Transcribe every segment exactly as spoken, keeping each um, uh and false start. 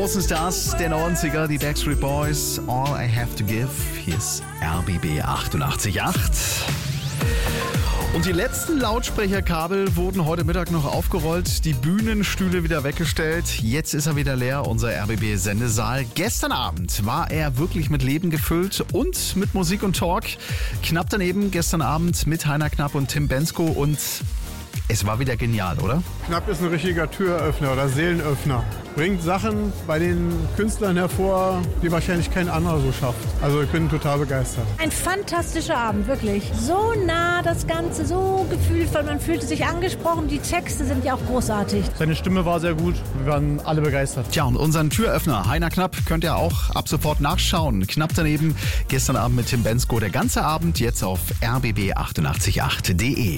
großen Stars der neunziger, die Backstreet Boys, All I Have to Give. Hier ist R B B achtundachtzig Komma acht. Und die letzten Lautsprecherkabel wurden heute Mittag noch aufgerollt, die Bühnenstühle wieder weggestellt. Jetzt ist er wieder leer, unser R B B-Sendesaal. Gestern Abend war er wirklich mit Leben gefüllt und mit Musik und Talk. Knapp daneben gestern Abend mit Heiner Knapp und Tim Bendzko und es war wieder genial, oder? Knapp ist ein richtiger Türöffner oder Seelenöffner. Bringt Sachen bei den Künstlern hervor, die wahrscheinlich kein anderer so schafft. Also ich bin total begeistert. Ein fantastischer Abend, wirklich. So nah das Ganze, so gefühlvoll, man fühlte sich angesprochen. Die Texte sind ja auch großartig. Seine Stimme war sehr gut, wir waren alle begeistert. Tja, und unseren Türöffner Heiner Knapp könnt ihr auch ab sofort nachschauen. Knapp daneben, gestern Abend mit Tim Bendzko. Der ganze Abend jetzt auf r b b achtundachtzig Komma acht punkt de.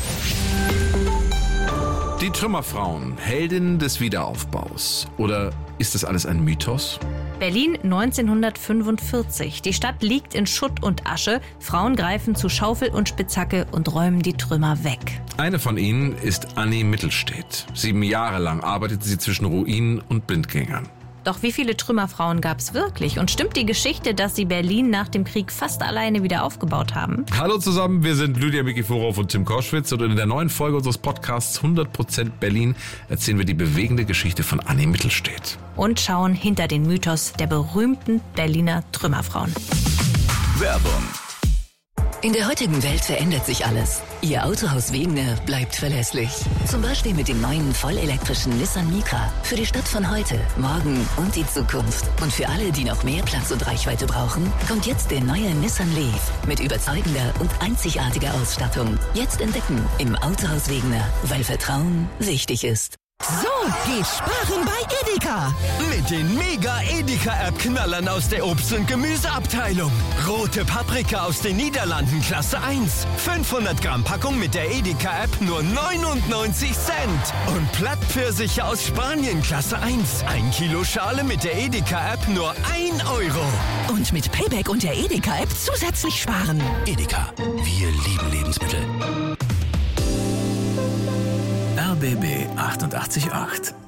Die Trümmerfrauen, Heldinnen des Wiederaufbaus. Oder ist das alles ein Mythos? Berlin neunzehnhundertfünfundvierzig. Die Stadt liegt in Schutt und Asche. Frauen greifen zu Schaufel und Spitzhacke und räumen die Trümmer weg. Eine von ihnen ist Annie Mittelstedt. Sieben Jahre lang arbeitete sie zwischen Ruinen und Blindgängern. Doch wie viele Trümmerfrauen gab es wirklich? Und stimmt die Geschichte, dass sie Berlin nach dem Krieg fast alleine wieder aufgebaut haben? Hallo zusammen, wir sind Lydia Mikiforov und Tim Koschwitz und in der neuen Folge unseres Podcasts hundert Prozent Berlin erzählen wir die bewegende Geschichte von Annie Mittelstedt. Und schauen hinter den Mythos der berühmten Berliner Trümmerfrauen. Werbung. In der heutigen Welt verändert sich alles. Ihr Autohaus Wegener bleibt verlässlich. Zum Beispiel mit dem neuen vollelektrischen Nissan Micra. Für die Stadt von heute, morgen und die Zukunft. Und für alle, die noch mehr Platz und Reichweite brauchen, kommt jetzt der neue Nissan Leaf. Mit überzeugender und einzigartiger Ausstattung. Jetzt entdecken im Autohaus Wegener, weil Vertrauen wichtig ist. So geht sparen bei Edeka. Mit den Mega-Edeka-App-Knallern aus der Obst- und Gemüseabteilung. Rote Paprika aus den Niederlanden Klasse eins. fünfhundert Gramm Packung mit der Edeka-App nur neunundneunzig Cent. Und Plattpfirsiche aus Spanien Klasse eins. Ein Kilo Schale mit der Edeka-App nur ein Euro. Und mit Payback und der Edeka-App zusätzlich sparen. Edeka, wir lieben Lebensmittel. R B B achtundachtzig Komma acht.